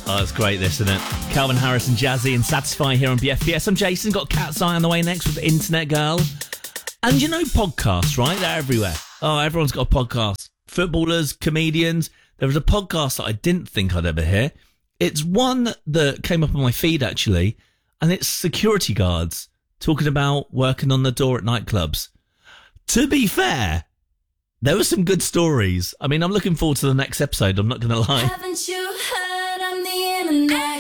Oh, it's great, this, isn't it? Calvin Harris and Jazzy and Satisfy here on BFBS. I'm Jason. Got Cat's Eye on the way next with Internet Girl. And you know podcasts, right? They're everywhere. Oh, everyone's got a podcast. Footballers, comedians. There was a podcast that I didn't think I'd ever hear. It's one that came up on my feed, actually, and it's security guards talking about working on the door at nightclubs. To be fair, there were some good stories. I mean, I'm looking forward to the next episode, I'm not going to lie. Haven't you heard I'm the internet?